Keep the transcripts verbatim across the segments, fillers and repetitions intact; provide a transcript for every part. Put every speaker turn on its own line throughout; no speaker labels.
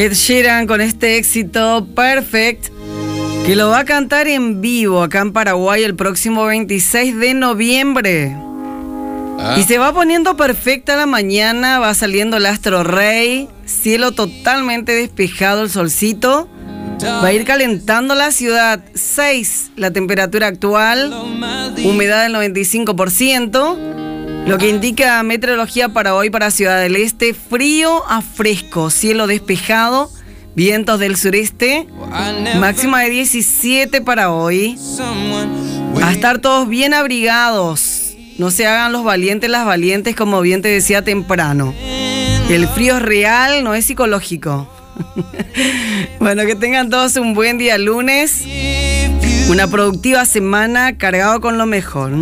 Ed Sheeran con este éxito Perfect, que lo va a cantar en vivo acá en Paraguay el próximo veintiséis de noviembre. Ah. Y se va poniendo perfecta la mañana, va saliendo el astro rey, cielo totalmente despejado, el solcito. Va a ir calentando la ciudad. seis la temperatura actual, humedad del noventa y cinco por ciento. Lo que indica meteorología para hoy para Ciudad del Este: frío a fresco, cielo despejado, vientos del sureste, máxima de diecisiete para hoy. A estar todos bien abrigados, no se hagan los valientes las valientes, como bien te decía temprano. El frío es real, no es psicológico. Bueno, que tengan todos un buen día lunes, una productiva semana cargado con lo mejor.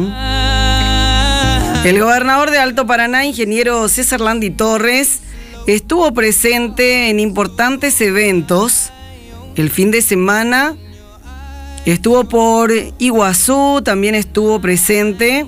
El gobernador de Alto Paraná, ingeniero César Landi Torres, estuvo presente en importantes eventos. El fin de semana estuvo por Iguazú, también estuvo presente.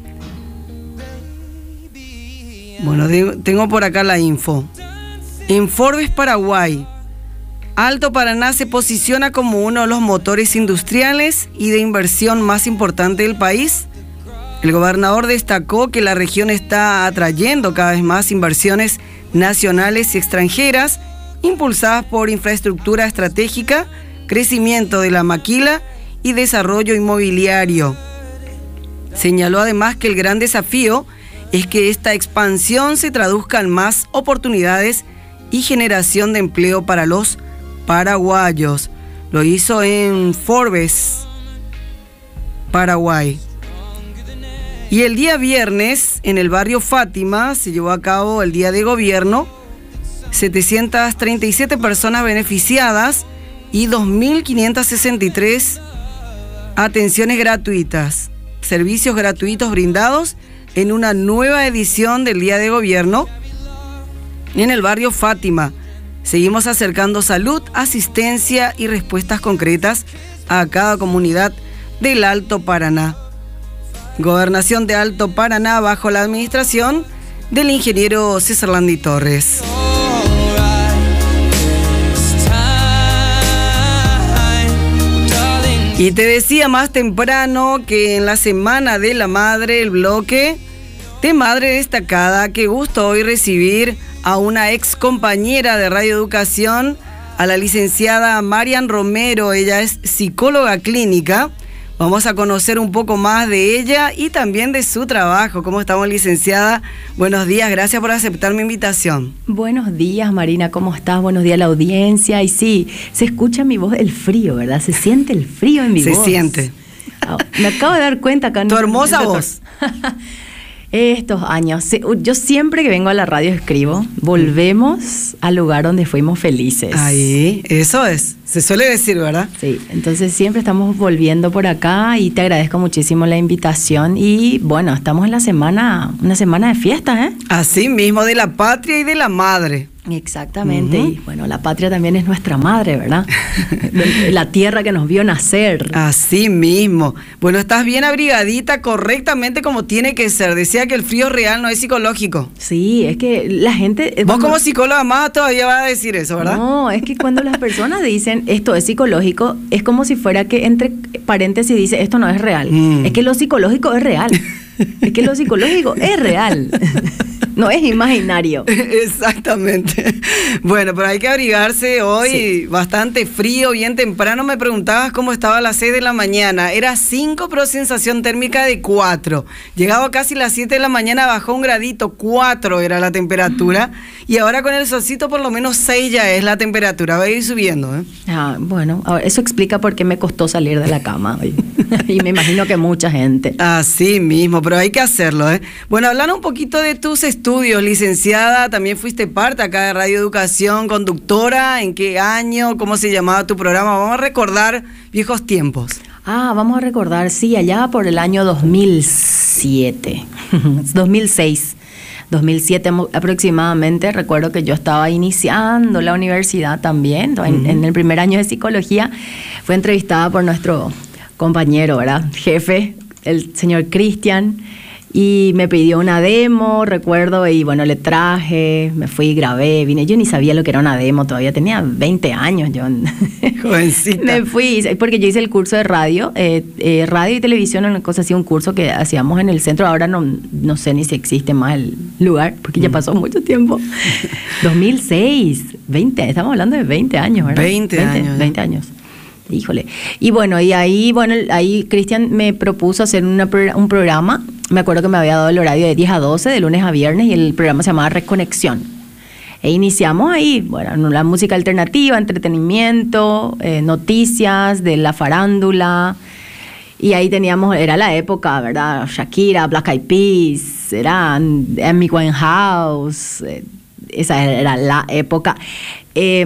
Bueno, tengo por acá la info. En Forbes, Paraguay, Alto Paraná se posiciona como uno de los motores industriales y de inversión más importantes del país. El gobernador destacó que la región está atrayendo cada vez más inversiones nacionales y extranjeras, impulsadas por infraestructura estratégica, crecimiento de la maquila y desarrollo inmobiliario. Señaló además que el gran desafío es que esta expansión se traduzca en más oportunidades y generación de empleo para los paraguayos. Lo hizo en Forbes, Paraguay. Y el día viernes, en el barrio Fátima, se llevó a cabo el Día de Gobierno. setecientas treinta y siete personas beneficiadas y dos mil quinientas sesenta y tres atenciones gratuitas, servicios gratuitos brindados en una nueva edición del Día de Gobierno en el barrio Fátima. Seguimos acercando salud, asistencia y respuestas concretas a cada comunidad del Alto Paraná. Gobernación de Alto Paraná bajo la administración del ingeniero César Landi Torres. Y te decía más temprano que en la Semana de la Madre, el bloque de Madre Destacada, qué gusto hoy recibir a una ex compañera de Radio Educación, a la licenciada Marian Romero. Ella es psicóloga clínica. Vamos a conocer un poco más de ella y también de su trabajo. ¿Cómo estamos, licenciada? Buenos días, gracias por aceptar mi invitación.
Buenos días, Marina, ¿cómo estás? Buenos días a la audiencia. Y sí, se escucha mi voz, el frío, ¿verdad? Se siente el frío en mi
se
voz.
Se siente.
Oh, me acabo de dar cuenta acá.
Tu hermosa voz.
Estos años, yo siempre que vengo a la radio escribo, volvemos al lugar donde fuimos felices.
Ahí, eso es, se suele decir, ¿verdad?
Sí, entonces siempre estamos volviendo por acá y te agradezco muchísimo la invitación. Y bueno, estamos en la semana, una semana de fiesta, ¿eh?
Así mismo, de la patria y de la madre.
Exactamente, uh-huh. Y bueno, la patria también es nuestra madre, ¿verdad? La tierra que nos vio nacer.
Así mismo. Bueno, estás bien abrigadita, correctamente como tiene que ser. Decía que el frío real no es psicológico.
Sí, es que la gente...
Vos cuando, como psicóloga más todavía vas a decir eso, ¿verdad?
No, es que cuando las personas dicen esto es psicológico, es como si fuera que entre paréntesis dice esto no es real. Mm. Es que lo psicológico es real. Es que lo psicológico es real. No es imaginario.
Exactamente. Bueno, pero hay que abrigarse hoy, sí. Bastante frío, bien temprano. Me preguntabas cómo estaba a las seis de la mañana. Era cinco, pero sensación térmica de cuatro. Llegaba casi las siete de la mañana, bajó un gradito, cuatro era la temperatura. Y ahora con el solcito por lo menos seis ya es la temperatura. Va a ir subiendo, ¿eh?
Ah, bueno, eso explica por qué me costó salir de la cama hoy. Y me imagino que mucha gente.
Así mismo, pero hay que hacerlo, ¿eh? Bueno, hablar un poquito de tus estudios. Estudios, licenciada, también fuiste parte acá de Radio Educación, conductora. ¿En qué año? ¿Cómo se llamaba tu programa? Vamos a recordar viejos tiempos.
Ah, vamos a recordar, sí, allá por el año dos mil siete, dos mil seis, dos mil siete aproximadamente. Recuerdo que yo estaba iniciando la universidad también, uh-huh. en, en el primer año de psicología. Fui entrevistada por nuestro compañero, ¿verdad? Jefe, el señor Cristian. Y me pidió una demo, recuerdo, y bueno, le traje, me fui, grabé, vine. Yo ni sabía lo que era una demo, todavía tenía veinte años yo.
Jovencita.
Me fui, porque yo hice el curso de radio, eh, eh, radio y televisión, una cosa así, un curso que hacíamos en el centro. Ahora no, no sé ni si existe más el lugar, porque ya pasó mucho tiempo. dos mil seis, veinte, estamos hablando de veinte años, ¿verdad?
veinte años.
veinte años. Híjole. Y bueno, y ahí, bueno, ahí Cristian me propuso hacer una, un programa. Me acuerdo que me había dado el horario de diez a doce, de lunes a viernes, y el programa se llamaba Reconexión. E iniciamos ahí, bueno, la música alternativa, entretenimiento, eh, noticias de la farándula. Y ahí teníamos, era la época, ¿verdad? Shakira, Black Eyed Peas, era Amy Winehouse, eh, esa era la época. Eh,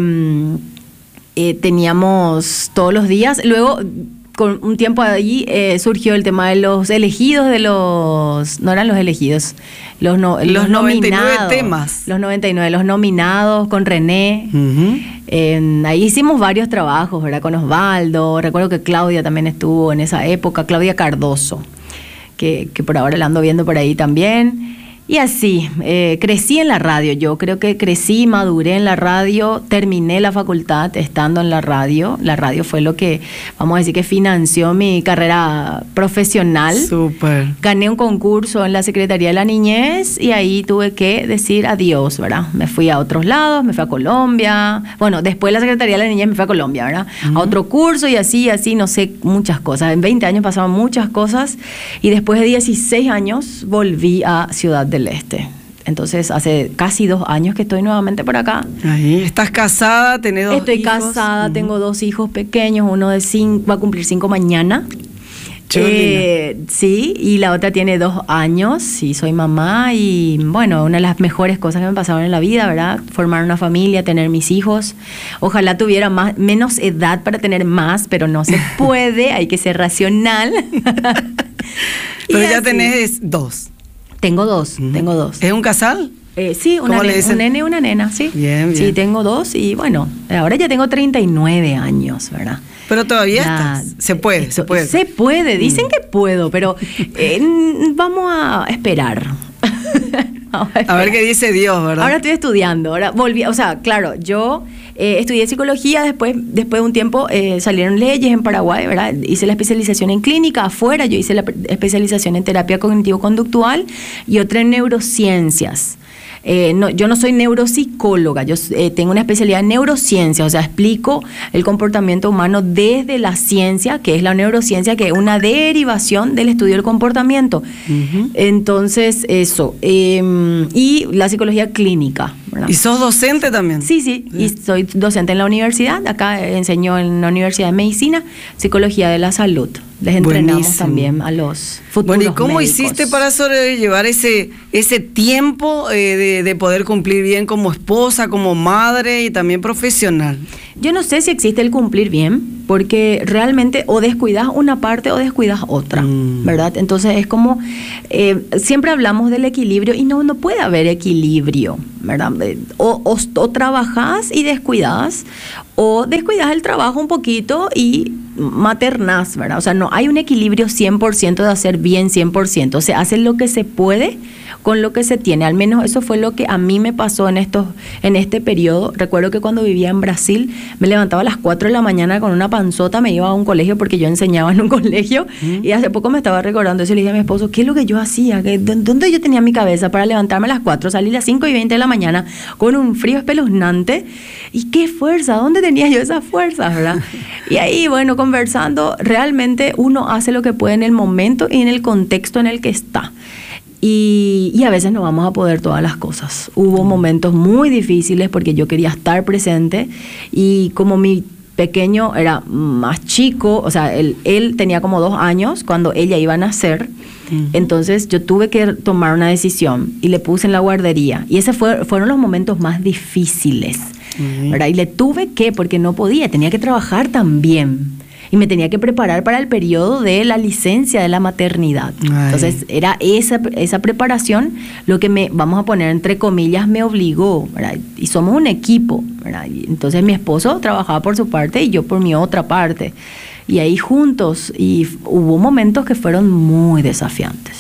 Eh, teníamos todos los días. Luego, con un tiempo allí, eh, surgió el tema de los elegidos, de los... No eran los elegidos, los, no, los,
los noventa y nueve
nominados.
temas.
Los noventa y nueve, los nominados con René. Uh-huh. Eh, ahí hicimos varios trabajos, ¿verdad? Con Osvaldo. Recuerdo que Claudia también estuvo en esa época, Claudia Cardoso, que, que por ahora la ando viendo por ahí también. Y así, eh, crecí en la radio, yo creo que crecí, maduré en la radio, terminé la facultad estando en la radio. La radio fue lo que, vamos a decir, que financió mi carrera profesional.
Súper.
Gané un concurso en la Secretaría de la Niñez y ahí tuve que decir adiós, ¿verdad? Me fui a otros lados, me fui a Colombia. Bueno, después de la Secretaría de la Niñez me fui a Colombia, ¿verdad? Uh-huh. A otro curso y así, así, no sé, muchas cosas. En veinte años pasaban muchas cosas y después de dieciséis años volví a Ciudad del Este. Entonces, hace casi dos años que estoy nuevamente por acá.
Ahí. ¿Estás casada? ¿Tenés dos
Estoy
hijos?
casada,
uh-huh.
Tengo dos hijos pequeños, uno de cinco, va a cumplir cinco mañana. Eh, sí, y la otra tiene dos años y soy mamá y bueno, una de las mejores cosas que me pasaron en la vida, ¿verdad? Formar una familia, tener mis hijos. Ojalá tuviera más, menos edad para tener más, pero no se puede, hay que ser racional.
Pero ya así. Tenés dos.
Tengo dos, uh-huh. tengo dos.
¿Es un casal?
Eh, sí, una
¿Cómo le
nena, un nene y una nena, sí.
Bien, bien.
Sí, tengo dos y bueno, ahora ya tengo treinta y nueve años, ¿verdad?
Pero todavía ya, estás. Se puede,
eso,
se puede.
Se puede, dicen mm. que puedo, pero eh, vamos a esperar. vamos a esperar.
A ver qué dice Dios, ¿verdad?
Ahora estoy estudiando, ahora volví, o sea, claro, yo eh, estudié psicología, después, después de un tiempo eh, salieron leyes en Paraguay, ¿verdad? Hice la especialización en clínica afuera, yo hice la especialización en terapia cognitivo-conductual y otra en neurociencias. Eh, no, yo no soy neuropsicóloga, yo eh, tengo una especialidad en neurociencia, o sea, explico el comportamiento humano desde la ciencia, que es la neurociencia, que es una derivación del estudio del comportamiento. Uh-huh. Entonces, eso. Eh, y la psicología clínica, ¿verdad?
¿Y sos docente también?
Sí, sí, sí, y soy docente en la universidad, acá enseño en la Universidad de Medicina, Psicología de la Salud. Les entrenamos Buenísimo. También a los futuros
Bueno, ¿y cómo
médicos.
hiciste para sobrellevar ese, ese tiempo eh, de, de poder cumplir bien como esposa, como madre y también profesional?
Yo no sé si existe el cumplir bien, porque realmente o descuidas una parte o descuidas otra, mm. ¿verdad? Entonces es como, eh, siempre hablamos del equilibrio y no, no puede haber equilibrio, ¿verdad? O, o, o trabajas y descuidas, o descuidas el trabajo un poquito y maternás, ¿verdad? O sea, no hay un equilibrio cien por ciento de hacer bien cien por ciento. Se hace lo que se puede con lo que se tiene. Al menos eso fue lo que a mí me pasó en estos, en este periodo. Recuerdo que cuando vivía en Brasil me levantaba a las cuatro de la mañana con una panzota, me iba a un colegio porque yo enseñaba en un colegio mm. y hace poco me estaba recordando eso y le dije a mi esposo, ¿qué es lo que yo hacía? ¿Dónde yo tenía mi cabeza para levantarme a las cuatro? Salí a las cinco y veinte de la mañana con un frío espeluznante y qué fuerza, ¿dónde tenía yo esa fuerza, verdad? Y ahí, bueno, conversando, realmente uno hace lo que puede en el momento y en el contexto en el que está. Y, y a veces no vamos a poder todas las cosas. Hubo momentos muy difíciles porque yo quería estar presente y como mi pequeño era más chico, o sea, él, él tenía como dos años cuando ella iba a nacer, uh-huh. entonces yo tuve que tomar una decisión y le puse en la guardería. Y esos fue, fueron los momentos más difíciles, uh-huh. ¿verdad? Y le tuve que, porque no podía, tenía que trabajar también. Y me tenía que preparar para el periodo de la licencia de la maternidad. Ay. Entonces, era esa, esa preparación lo que me, vamos a poner entre comillas, me obligó, ¿verdad? Y somos un equipo, ¿verdad? Y entonces, mi esposo trabajaba por su parte y yo por mi otra parte. Y ahí juntos, y hubo momentos que fueron muy desafiantes.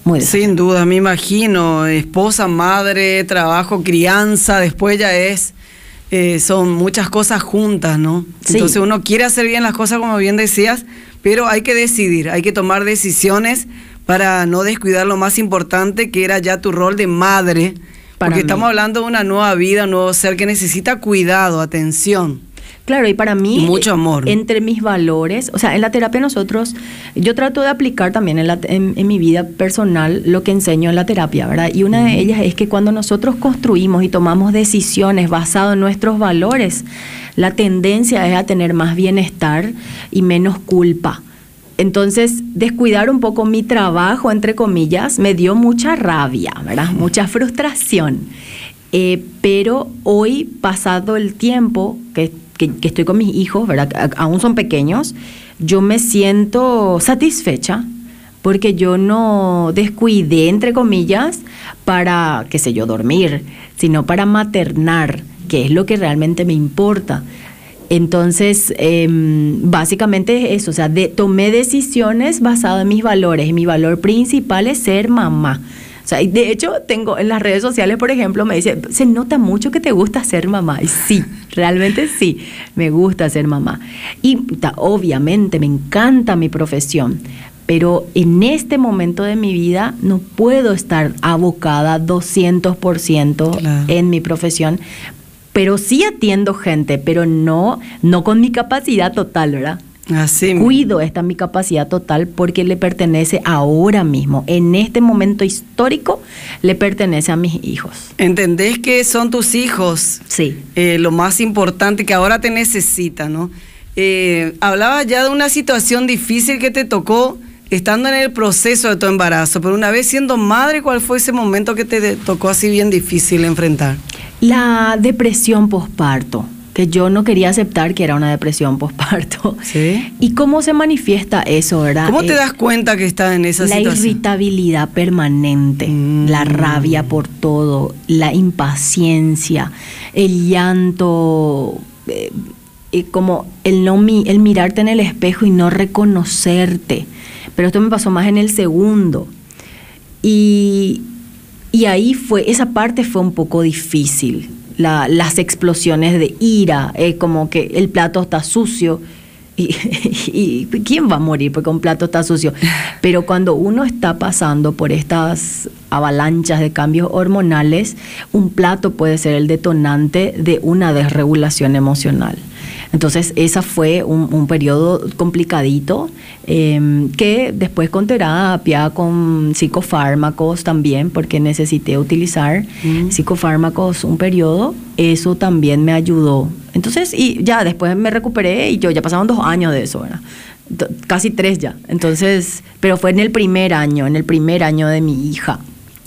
muy desafiante.
Sin duda, me imagino, esposa, madre, trabajo, crianza, después ya es, eh, son muchas cosas juntas, ¿no?
Sí.
Entonces uno quiere hacer bien las cosas, como bien decías, pero hay que decidir, hay que tomar decisiones para no descuidar lo más importante, que era ya tu rol de madre,
Para
porque
mí.
estamos hablando de una nueva vida, un nuevo ser que necesita cuidado, atención.
Claro, y para mí,
Y mucho amor.
entre mis valores, o sea, en la terapia nosotros, yo trato de aplicar también en, la, en, en mi vida personal lo que enseño en la terapia, ¿verdad? Y una de ellas es que cuando nosotros construimos y tomamos decisiones basadas en nuestros valores, la tendencia es a tener más bienestar y menos culpa. Entonces, descuidar un poco mi trabajo, entre comillas, me dio mucha rabia, ¿verdad? Mucha frustración. Eh, pero hoy, pasado el tiempo que, que, que estoy con mis hijos, ¿verdad? A- aún son pequeños, yo me siento satisfecha porque yo no descuidé, entre comillas, para, qué sé yo, dormir, sino para maternar, que es lo que realmente me importa. Entonces, eh, básicamente es eso, o sea, de, tomé decisiones basadas en mis valores, y mi valor principal es ser mamá. O sea, y de hecho, tengo en las redes sociales, por ejemplo, me dice, se nota mucho que te gusta ser mamá. Y sí, realmente sí, me gusta ser mamá. Y ta, obviamente me encanta mi profesión, pero en este momento de mi vida no puedo estar abocada doscientos por ciento
Claro.
en mi profesión, pero sí atiendo gente, pero no, no con mi capacidad total, ¿verdad?
Así.
Cuido esta mi capacidad total porque le pertenece ahora mismo, en este momento histórico, le pertenece a mis hijos.
¿Entendés que son tus hijos?
Sí.
Eh, lo más importante, que ahora te necesitan, ¿no? Eh, hablaba ya de una situación difícil que te tocó estando en el proceso de tu embarazo, pero una vez siendo madre, ¿cuál fue ese momento que te tocó así bien difícil enfrentar?
La depresión posparto, que yo no quería aceptar que era una depresión posparto.
¿Sí?
¿Y cómo se manifiesta eso, verdad?
¿Cómo te
Eh,
das cuenta que estás en esa
La
situación?
irritabilidad permanente,
Mm.
la rabia por todo, la impaciencia, el llanto, eh, eh, como el, no mi, el mirarte en el espejo y no reconocerte. Pero esto me pasó más en el segundo. Y, y ahí fue, esa parte fue un poco difícil. La, las explosiones de ira, eh, como que el plato está sucio. Y, y ¿quién va a morir porque un plato está sucio? Pero cuando uno está pasando por estas avalanchas de cambios hormonales, un plato puede ser el detonante de una desregulación emocional. Entonces, esa fue un, un periodo complicadito, eh, que después con terapia, con psicofármacos también, porque necesité utilizar mm. psicofármacos un periodo, eso también me ayudó. Entonces, y ya después me recuperé y yo ya pasaron dos años de eso, ¿verdad? Casi tres ya. Entonces, pero fue en el primer año, en el primer año de mi hija.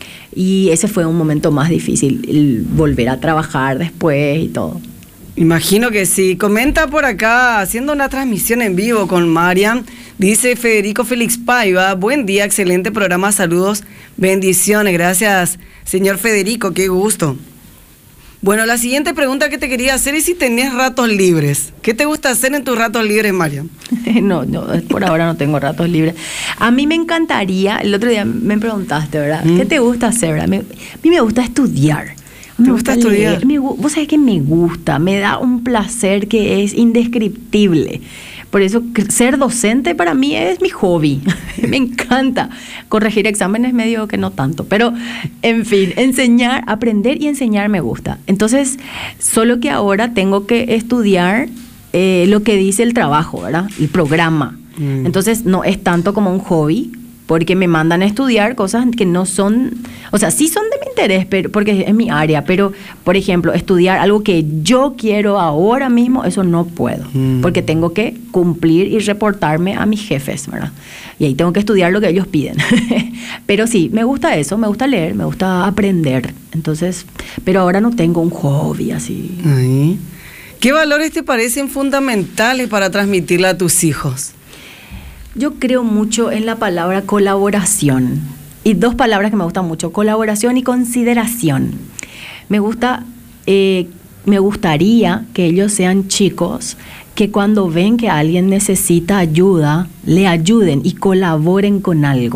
Y ese fue un momento más difícil, el volver a trabajar después y todo.
Imagino que sí. Comenta por acá, haciendo una transmisión en vivo con Marian, dice Federico Félix Paiva, buen día, excelente programa, saludos, bendiciones, gracias, señor Federico, qué gusto. Bueno, la siguiente pregunta que te quería hacer es si tenés ratos libres. ¿Qué te gusta hacer en tus ratos libres, Marian?
No, no, por ahora no tengo ratos libres. A mí me encantaría, el otro día me preguntaste, ¿verdad? ¿Mm? ¿Qué te gusta hacer, verdad? Me, a mí me gusta estudiar.
¿Te me gusta, gusta estudiar?
Me, vos sabés que me gusta, me da un placer que es indescriptible. Por eso, ser docente para mí es mi hobby. Me encanta. Corregir exámenes medio que no tanto. Pero, en fin, enseñar, aprender y enseñar me gusta. Entonces, solo que ahora tengo que estudiar eh, lo que dice el trabajo, ¿verdad? El programa. Mm. Entonces, no es tanto como un hobby, porque me mandan a estudiar cosas que no son, o sea, sí son de mi interés, pero, porque es mi área, pero, por ejemplo, estudiar algo que yo quiero ahora mismo, eso no puedo, mm. porque tengo que cumplir y reportarme a mis jefes, ¿verdad? Y ahí tengo que estudiar lo que ellos piden. Pero sí, me gusta eso, me gusta leer, me gusta aprender, entonces, pero ahora no tengo un hobby así.
Ay. ¿Qué valores te parecen fundamentales para transmitirle a tus hijos?
Yo creo mucho en la palabra colaboración. Y dos palabras que me gustan mucho, colaboración y consideración. Me gusta, eh, me gustaría que ellos sean chicos que cuando ven que alguien necesita ayuda, le ayuden y colaboren con algo.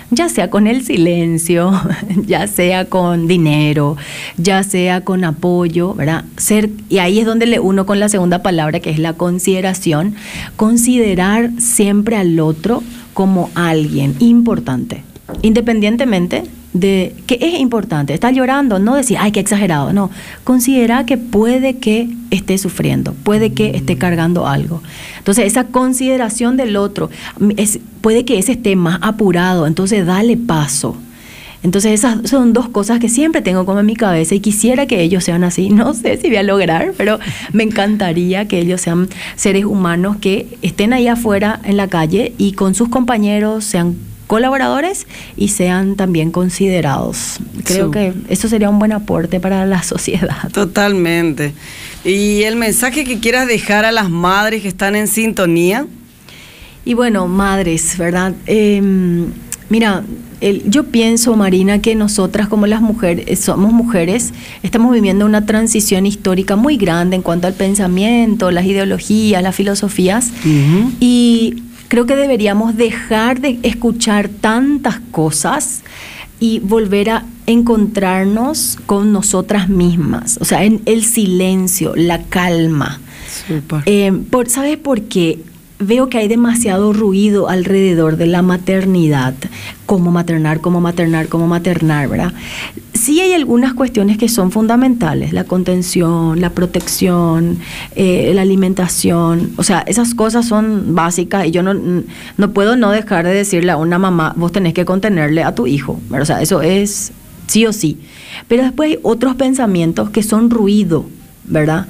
ya sea con el silencio, ya sea con dinero, ya sea con apoyo, ¿verdad? Ser, y ahí es donde le uno con la segunda palabra, que es la consideración, considerar siempre al otro como alguien importante, independientemente de que es importante. Está llorando, no decir, ay, qué exagerado, no. Considera que puede que esté sufriendo, puede que esté cargando algo. Entonces, esa consideración del otro, es, puede que ese esté más apurado, entonces dale paso. Entonces, esas son dos cosas que siempre tengo como en mi cabeza y quisiera que ellos sean así. No sé si voy a lograr, pero me encantaría que ellos sean seres humanos que estén ahí afuera en la calle y con sus compañeros sean colaboradores y sean también considerados. Creo sí. que eso sería un buen aporte para la sociedad.
Totalmente. ¿Y el mensaje que quieras dejar a las madres que están en sintonía?
Y bueno, madres, ¿verdad? Eh, mira, el, yo pienso, Marina, que nosotras como las mujeres, somos mujeres, estamos viviendo una transición histórica muy grande en cuanto al pensamiento, las ideologías, las filosofías. Uh-huh. Y creo que deberíamos dejar de escuchar tantas cosas y volver a encontrarnos con nosotras mismas. O sea, en el silencio, la calma. Súper. Eh, por, ¿sabes por qué? Veo que hay demasiado ruido alrededor de la maternidad. Cómo maternar, cómo maternar, cómo maternar, ¿verdad? Sí hay algunas cuestiones que son fundamentales. La contención, la protección, eh, la alimentación. O sea, esas cosas son básicas y yo no, no puedo no dejar de decirle a una mamá, vos tenés que contenerle a tu hijo, ¿verdad? O sea, eso es sí o sí. Pero después hay otros pensamientos que son ruido, ¿verdad?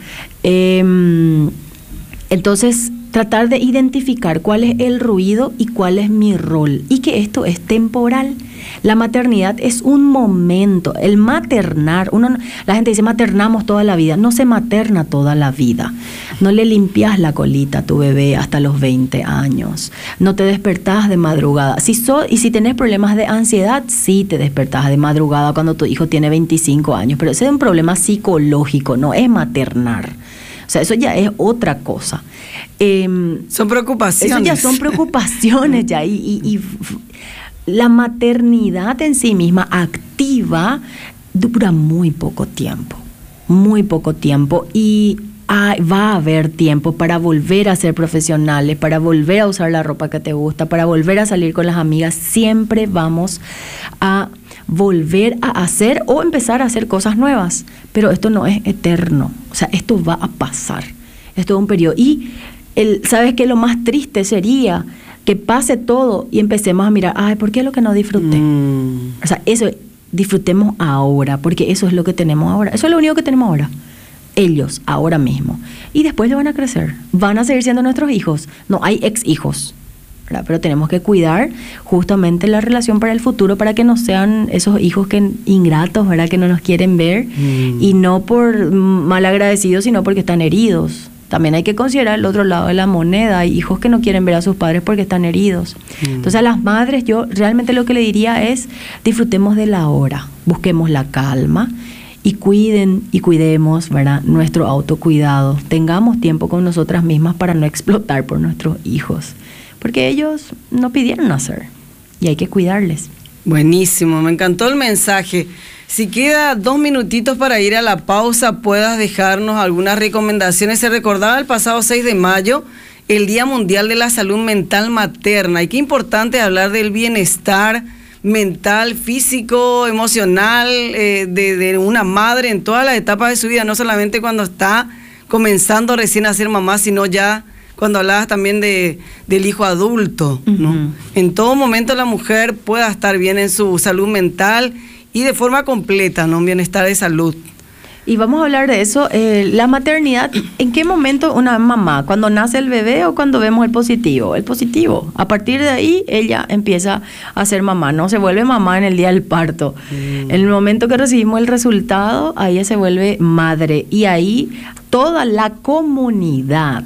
Eh, entonces, tratar de identificar cuál es el ruido y cuál es mi rol, y que esto es temporal. La maternidad es un momento. El maternar, uno, la gente dice maternamos toda la vida. No se materna toda la vida. No le limpias la colita a tu bebé hasta los veinte años. No te despertás de madrugada. Si so, y si tenés problemas de ansiedad, sí te despertás de madrugada cuando tu hijo tiene veinticinco años. Pero ese es un problema psicológico, no es maternar. O sea, eso ya es otra cosa. Eh,
son preocupaciones.
Eso ya son preocupaciones ya. Y, y, y la maternidad en sí misma activa dura muy poco tiempo. Muy poco tiempo. Y hay, va a haber tiempo para volver a ser profesionales, para volver a usar la ropa que te gusta, para volver a salir con las amigas. Siempre vamos a volver a hacer o empezar a hacer cosas nuevas, pero esto no es eterno, o sea, esto va a pasar, esto es un periodo. Y el, ¿sabes qué? Lo más triste sería que pase todo y empecemos a mirar, ay, ¿por qué es lo que no disfruté? Mm. O sea, eso, disfrutemos ahora, porque eso es lo que tenemos ahora, eso es lo único que tenemos ahora, ellos, ahora mismo, y después ya van a crecer, van a seguir siendo nuestros hijos, no hay ex hijos, ¿verdad? Pero tenemos que cuidar justamente la relación para el futuro, para que no sean esos hijos que ingratos, ¿verdad? Que no nos quieren ver, mm. y no por mal agradecidos, sino porque están heridos. También hay que considerar el otro lado de la moneda. Hay hijos que no quieren ver a sus padres porque están heridos. Mm. Entonces, a las madres, yo realmente lo que le diría es, disfrutemos de la hora, busquemos la calma y cuiden y cuidemos, ¿verdad? Nuestro autocuidado. Tengamos tiempo con nosotras mismas para no explotar por nuestros hijos, porque ellos no pidieron nacer y hay que cuidarles.
Buenísimo, me encantó el mensaje. Si queda dos minutitos para ir a la pausa, puedas dejarnos algunas recomendaciones. Se recordaba el pasado seis de mayo, el Día Mundial de la Salud Mental Materna. Y qué importante hablar del bienestar mental, físico, emocional eh, de, de una madre en todas las etapas de su vida, no solamente cuando está comenzando recién a ser mamá, sino ya cuando hablabas también de, del hijo adulto, ¿no? Uh-huh. En todo momento la mujer pueda estar bien en su salud mental y de forma completa, ¿no? Un bienestar de salud.
Y vamos a hablar de eso, eh, la maternidad. ¿En qué momento una mamá? ¿Cuando nace el bebé o cuando vemos el positivo? El positivo. A partir de ahí, ella empieza a ser mamá, no se vuelve mamá en el día del parto. Mm. En el momento que recibimos el resultado, ahí ella se vuelve madre. Y ahí toda la comunidad,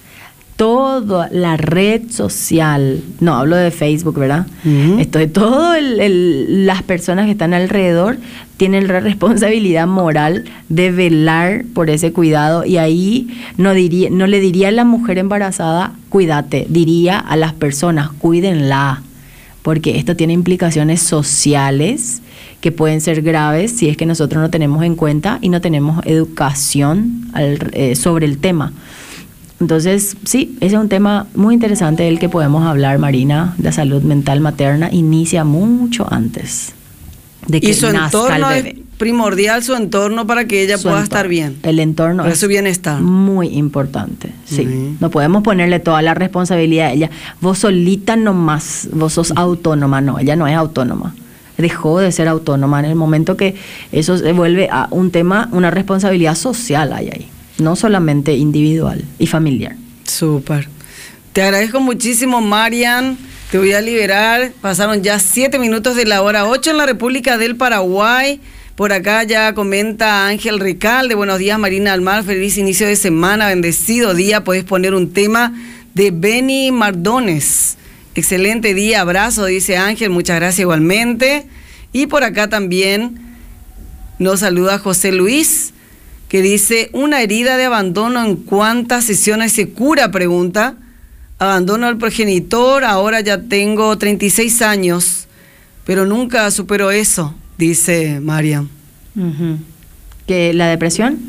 toda la red social, no hablo de Facebook, ¿verdad? Uh-huh. Esto de todo el, el, las personas que están alrededor tienen la responsabilidad moral de velar por ese cuidado, y ahí no diría, no le diría a la mujer embarazada, cuídate, diría a las personas, cuídenla, porque esto tiene implicaciones sociales que pueden ser graves si es que nosotros no tenemos en cuenta y no tenemos educación al, eh, sobre el tema. Entonces, sí, ese es un tema muy interesante del que podemos hablar, Marina. La salud mental materna inicia mucho antes de que
y su
nazca
entorno
el bebé.
Es primordial, su entorno, para que ella
Su
pueda
entorno.
estar bien.
El entorno
para
es
su bienestar.
muy importante, sí.
Uh-huh.
No podemos ponerle toda la responsabilidad a ella. Vos solita nomás, vos sos autónoma. No, ella no es autónoma. Dejó de ser autónoma en el momento que eso se vuelve a un tema, una responsabilidad social hay ahí, no solamente individual y familiar.
Súper. Te agradezco muchísimo, Marian. Te voy a liberar. Pasaron ya siete minutos de la hora ocho en la República del Paraguay. Por acá ya comenta Ángel Recalde. Buenos días, Marina Almar. Feliz inicio de semana. Bendecido día. Podés poner un tema de Benny Mardones. Excelente día, abrazo, dice Ángel, muchas gracias igualmente. Y por acá también nos saluda José Luis, que dice, una herida de abandono, ¿en cuántas sesiones se cura? Pregunta. Abandono al progenitor, ahora ya tengo treinta y seis años, pero nunca supero eso, dice Mariam.
Uh-huh. ¿Que la depresión?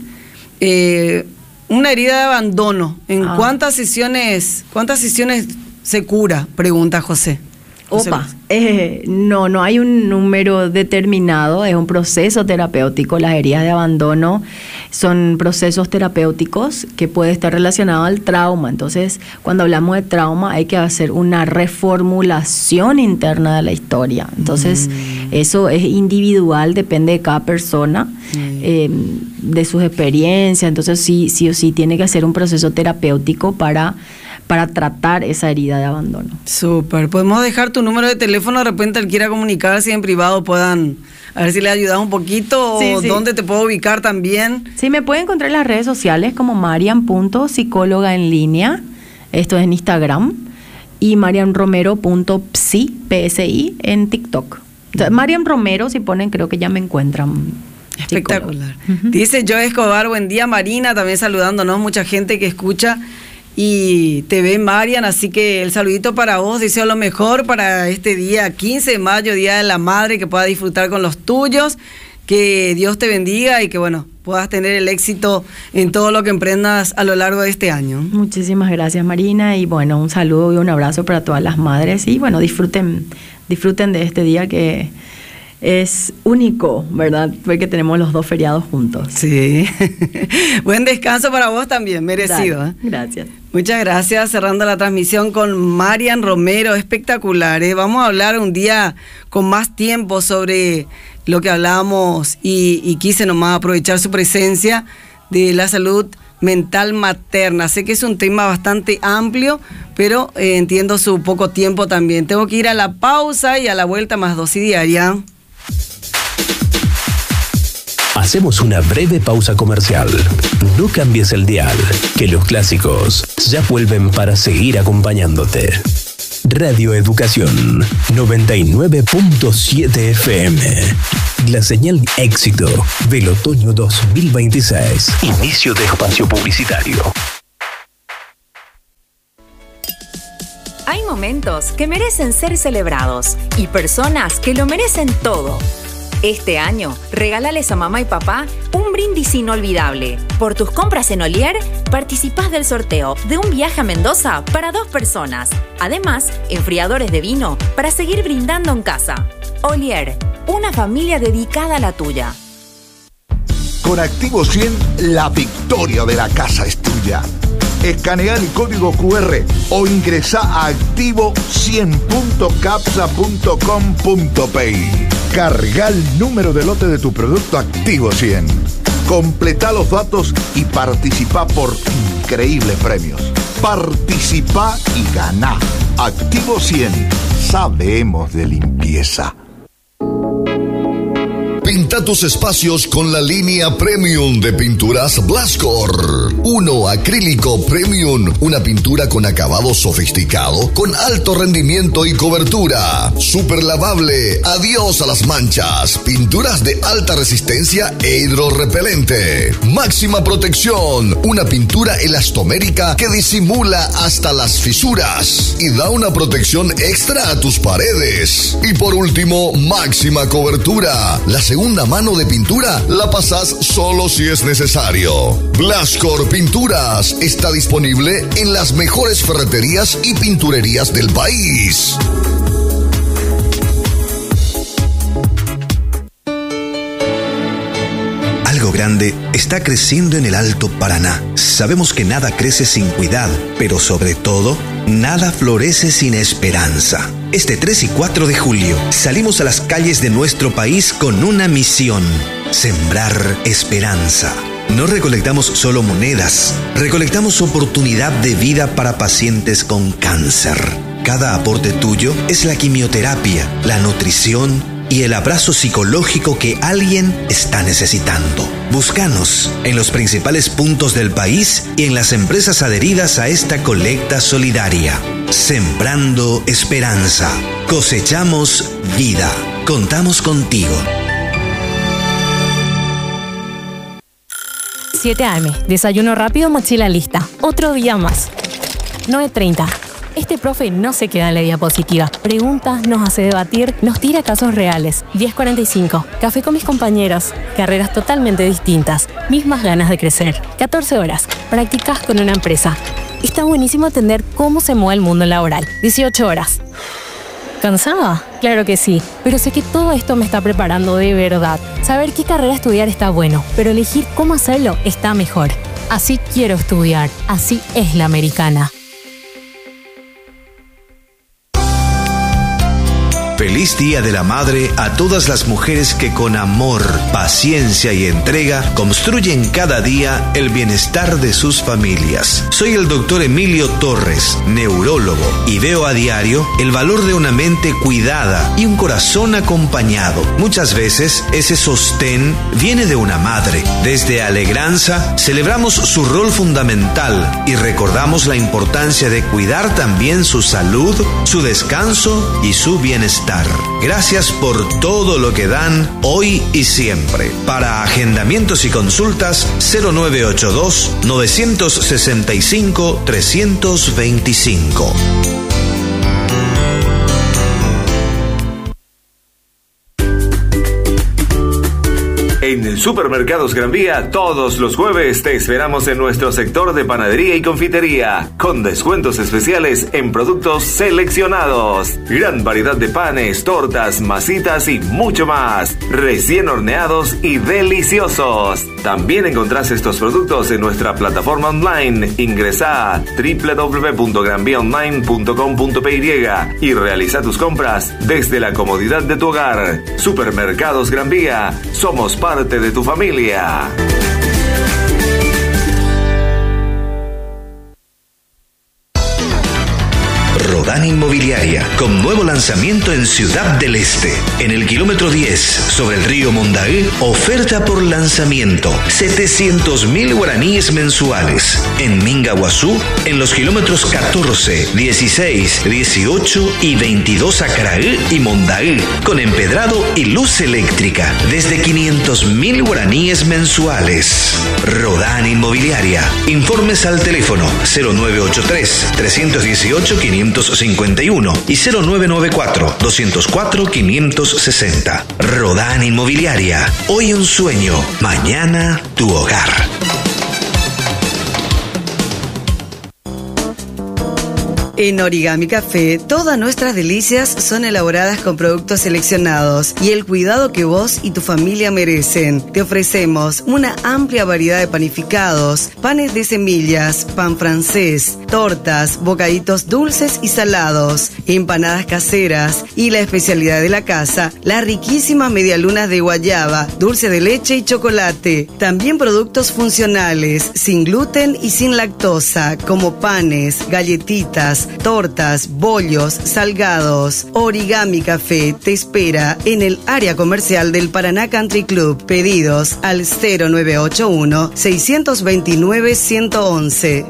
Eh, una herida de abandono, ¿en
ah.
cuántas sesiones, cuántas sesiones se cura? Pregunta José. José
Opa, eh, no, no hay un número determinado, es un proceso terapéutico. Las heridas de abandono son procesos terapéuticos que puede estar relacionado al trauma. Entonces, cuando hablamos de trauma hay que hacer una reformulación interna de la historia. Entonces, mm. eso es individual, depende de cada persona, mm. eh, de sus experiencias. Entonces, sí, sí o sí tiene que hacer un proceso terapéutico para... para tratar esa herida de abandono.
Súper. Podemos dejar tu número de teléfono, de repente él quiera comunicarse en privado, puedan, a ver si le ayudas un poquito, sí, o sí. dónde te puedo ubicar también.
Sí, me pueden encontrar en las redes sociales como marian punto psicóloga en línea, esto es en Instagram, y marian romero punto psi, P S I, en TikTok. O sea, Marian Romero, si ponen, creo que ya me encuentran.
Espectacular. Uh-huh. Dice Joe Escobar, buen día, Marina, también saludándonos, mucha gente que escucha y te ve, Marian, así que el saludito para vos, deseo lo mejor para este día quince de mayo, Día de la Madre, que puedas disfrutar con los tuyos, que Dios te bendiga y que bueno, puedas tener el éxito en todo lo que emprendas a lo largo de este año.
Muchísimas gracias, Marina, y bueno, un saludo y un abrazo para todas las madres y bueno, disfruten, disfruten de este día que es único, ¿verdad? Porque tenemos los dos feriados juntos.
Sí. Buen descanso para vos también, merecido.
Dale, gracias.
Muchas gracias. Cerrando la transmisión con Marian Romero, espectacular, ¿eh? Vamos a hablar un día con más tiempo sobre lo que hablábamos y, y quise nomás aprovechar su presencia de la salud mental materna. Sé que es un tema bastante amplio, pero eh, entiendo su poco tiempo también. Tengo que ir a la pausa y a la vuelta más dosis diaria.
Hacemos una breve pausa comercial. No cambies el dial, que los clásicos ya vuelven para seguir acompañándote. Radio Educación noventa y nueve punto siete F M. La señal éxito del otoño dos mil veintiséis. Inicio de espacio publicitario.
Hay momentos que merecen ser celebrados y personas que lo merecen todo. Este año, regálales a mamá y papá un brindis inolvidable. Por tus compras en Olier, participás del sorteo de un viaje a Mendoza para dos personas. Además, enfriadores de vino para seguir brindando en casa. Olier, una familia dedicada a la tuya.
Con Activo cien, la victoria de la casa es tuya. Escanea el código cu erre o ingresa a activo cien punto capsa punto com punto pe. Carga el número de lote de tu producto Activo cien. Completa los datos y participa por increíbles premios. Participa y gana. Activo cien. Sabemos de limpieza.
Pinta tus espacios con la línea Premium de pinturas Blascor. uno Acrílico Premium, una pintura con acabado sofisticado, con alto rendimiento y cobertura. Super lavable, adiós a las manchas. Pinturas de alta resistencia e hidrorrepelente. Máxima protección, una pintura elastomérica que disimula hasta las fisuras y da una protección extra a tus paredes. Y por último, máxima cobertura. La segunda mano de pintura la pasas solo si es necesario. Blascor Pinturas está disponible en las mejores ferreterías y pinturerías del país.
Algo grande está creciendo en el Alto Paraná. Sabemos que nada crece sin cuidado, pero sobre todo, nada florece sin esperanza. Este tres y cuatro de julio salimos a las calles de nuestro país con una misión: sembrar esperanza. No recolectamos solo monedas, recolectamos oportunidad de vida para pacientes con cáncer. Cada aporte tuyo es la quimioterapia, la nutrición y el abrazo psicológico que alguien está necesitando. Búscanos en los principales puntos del país y en las empresas adheridas a esta colecta solidaria. Sembrando esperanza. Cosechamos vida. Contamos contigo.
siete a eme. Desayuno rápido, mochila lista. Otro día más. nueve treinta. Este profe no se queda en la diapositiva. Pregunta, nos hace debatir, nos tira casos reales. diez cuarenta y cinco. Café con mis compañeros. Carreras totalmente distintas. Mismas ganas de crecer. catorce horas. Prácticas con una empresa. Está buenísimo entender cómo se mueve el mundo laboral. dieciocho horas. ¿Cansada? Claro que sí, pero sé que todo esto me está preparando de verdad. Saber qué carrera estudiar está bueno, pero elegir cómo hacerlo está mejor. Así quiero estudiar. Así es la americana.
Feliz Día de la Madre a todas las mujeres que con amor, paciencia y entrega construyen cada día el bienestar de sus familias. Soy el doctor Emilio Torres, neurólogo, y veo a diario el valor de una mente cuidada y un corazón acompañado. Muchas veces ese sostén viene de una madre. Desde Alegranza celebramos su rol fundamental y recordamos la importancia de cuidar también su salud, su descanso y su bienestar. Gracias por todo lo que dan hoy y siempre. Para agendamientos y consultas, cero nueve ocho dos, nueve seis cinco, tres dos cinco.
En Supermercados Gran Vía, todos los jueves te esperamos en nuestro sector de panadería y confitería, con descuentos especiales en productos seleccionados. Gran variedad de panes, tortas, masitas y mucho más, recién horneados y deliciosos. También encontrás estos productos en nuestra plataforma online. Ingresá a doble u doble u doble u punto gran vía online punto com punto pe y y realiza tus compras desde la comodidad de tu hogar. Supermercados Gran Vía, somos parte de tu familia.
Rodán Inmobiliaria, con nuevo lanzamiento en Ciudad del Este. En el kilómetro diez, sobre el río Mondaí, oferta por lanzamiento. setecientos mil guaraníes mensuales. En Mingaguazú, en los kilómetros catorce, dieciséis, dieciocho y veintidós Acaraí y Mondaí, con empedrado y luz eléctrica. Desde quinientos mil guaraníes mensuales. Rodán Inmobiliaria. Informes al teléfono cero nueve ocho tres, tres uno ocho, cinco cinco uno y cero nueve nueve cuatro, dos cero cuatro, cinco seis cero. Rodán Inmobiliaria. Hoy un sueño, mañana tu hogar.
En Origami Café, todas nuestras delicias son elaboradas con productos seleccionados y el cuidado que vos y tu familia merecen. Te ofrecemos una amplia variedad de panificados, panes de semillas, pan francés, tortas, bocaditos dulces y salados, empanadas caseras y la especialidad de la casa, las riquísimas medialunas de guayaba, dulce de leche y chocolate. También productos funcionales, sin gluten y sin lactosa, como panes, galletitas, tortas, bollos, salgados. Origami Café te espera en el área comercial del Paraná Country Club. Pedidos al cero nueve ocho uno, seis dos nueve, uno uno uno.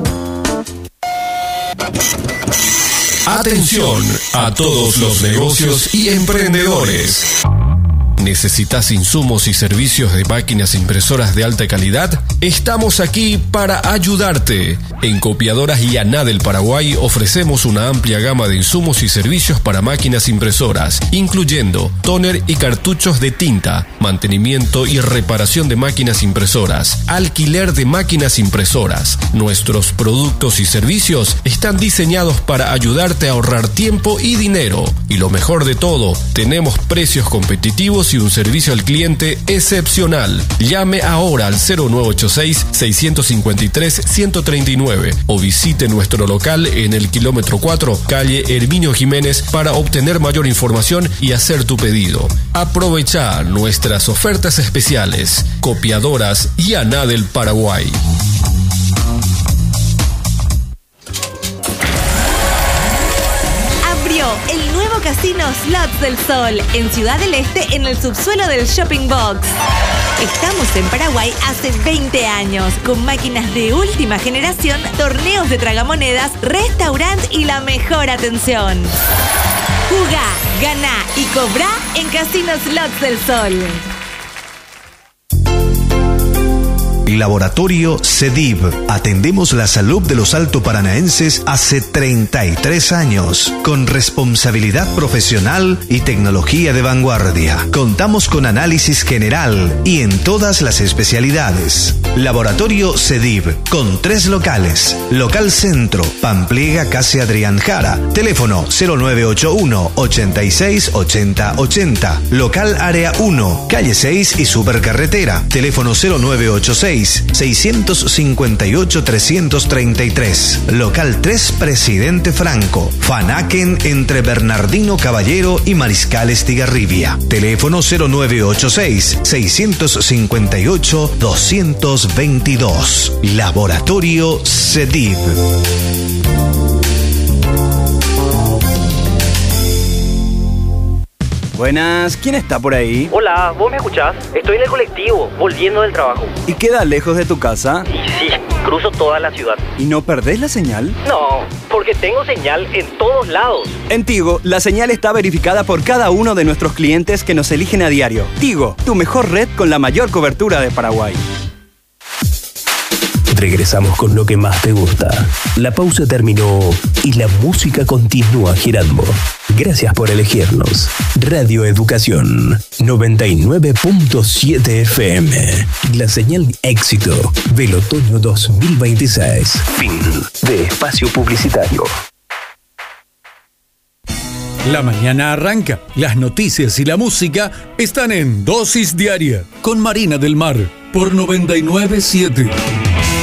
Atención a todos los negocios y emprendedores. ¿Necesitas insumos y servicios de máquinas impresoras de alta calidad? Estamos aquí para ayudarte. En Copiadoras y Yaná del Paraguay ofrecemos una amplia gama de insumos y servicios para máquinas impresoras, incluyendo tóner y cartuchos de tinta, mantenimiento y reparación de máquinas impresoras, alquiler de máquinas impresoras. Nuestros productos y servicios están diseñados para ayudarte a ahorrar tiempo y dinero. Y lo mejor de todo, tenemos precios competitivos y un servicio al cliente excepcional. Llame ahora al cero nueve ocho seis, seis cinco tres, uno tres nueve o visite nuestro local en el kilómetro cuatro, calle Herminio Jiménez, para obtener mayor información y hacer tu pedido. Aprovecha nuestras ofertas especiales. Copiadoras Yaná del Paraguay.
El nuevo casino Slots del Sol en Ciudad del Este, en el subsuelo del Shopping Box. Estamos en Paraguay hace veinte años, con máquinas de última generación, torneos de tragamonedas, restaurante y la mejor atención. Jugá, ganá y cobrá en Casino Slots del Sol.
Laboratorio CEDIV. Atendemos la salud de los altoparanaenses hace treinta y tres años, con responsabilidad profesional y tecnología de vanguardia. Contamos con análisis general y en todas las especialidades. Laboratorio CEDIV, con tres locales. Local Centro, Pampliega, Casi Adrián Jara. Teléfono cero nueve ocho uno, ochenta y seis, ochenta, ochenta. Local Área uno, Calle seis y Supercarretera. Teléfono cero nueve ocho seis, seis cinco ocho, tres tres tres. Local tres, Presidente Franco, Fanaken, entre Bernardino Caballero y Mariscal Estigarribia. Teléfono cero nueve ocho seis, seis cinco ocho, dos dos dos. Laboratorio CEDIV.
Buenas, ¿quién está por ahí?
Hola, ¿vos me escuchás? Estoy en el colectivo, volviendo del trabajo.
¿Y queda lejos de tu casa?
Y sí, cruzo toda la ciudad.
¿Y no perdés la señal?
No, porque tengo señal en todos lados.
En Tigo, la señal está verificada por cada uno de nuestros clientes que nos eligen a diario. Tigo, tu mejor red con la mayor cobertura de Paraguay.
Regresamos con lo que más te gusta. La pausa terminó y la música continúa girando. Gracias por elegirnos. Radio Educación noventa y nueve punto siete F M. La señal éxito del otoño dos mil veintiséis. Fin de espacio publicitario.
La mañana arranca. Las noticias y la música están en Dosis Diaria con Marina del Mar por noventa y nueve punto siete.